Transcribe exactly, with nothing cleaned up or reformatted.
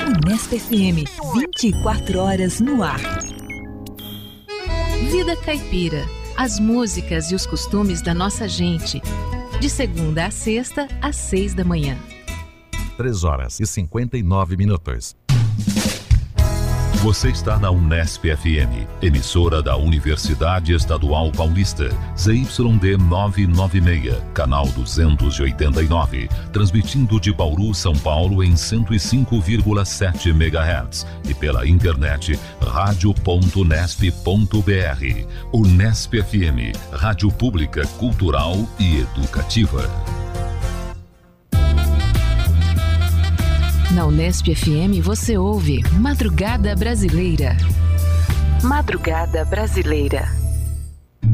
Unesp F M, vinte e quatro horas no ar. Vida Caipira, as músicas e os costumes da nossa gente. De segunda a sexta, às seis da manhã. três horas e cinquenta e nove minutos. Você está na Unesp F M, emissora da Universidade Estadual Paulista, Z Y D novecentos e noventa e seis, canal duzentos e oitenta e nove, transmitindo de Bauru, São Paulo em cento e cinco vírgula sete megahertz e pela internet rádio ponto unesp ponto br. Unesp F M, rádio pública, cultural e educativa. Na Unesp F M você ouve Madrugada Brasileira. Madrugada Brasileira.